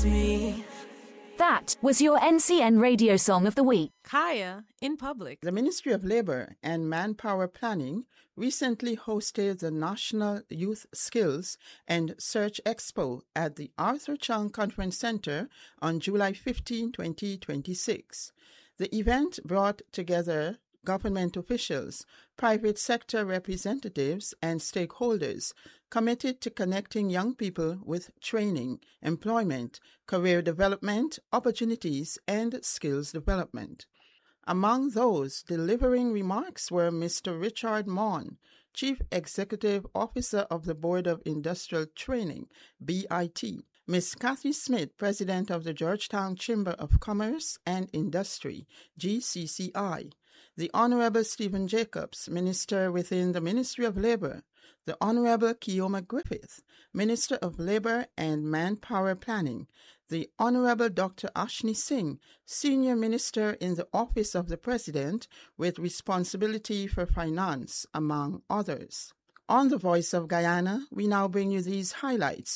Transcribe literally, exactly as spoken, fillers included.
me. That was your N C N Radio Song of the Week. Kaya in public. The Ministry of Labour and Manpower Planning recently hosted the National Youth Skills and Search Expo at the Arthur Chung Conference Centre on July fifteenth, twenty twenty-six. The event brought together government officials, private sector representatives, and stakeholders committed to connecting young people with training, employment, career development, opportunities, and skills development. Among those delivering remarks were Mister Richard Maughan, Chief Executive Officer of the Board of Industrial Training, B I T, Miz Kathy Smith, President of the Georgetown Chamber of Commerce and Industry, G C C I, the Honorable Stephen Jacobs, Minister within the Ministry of Labour, the Honorable Keoma Griffith, Minister of Labour and Manpower Planning, the Honorable Doctor Ashni Singh, Senior Minister in the Office of the President with responsibility for finance, among others. On the Voice of Guyana, we now bring you these highlights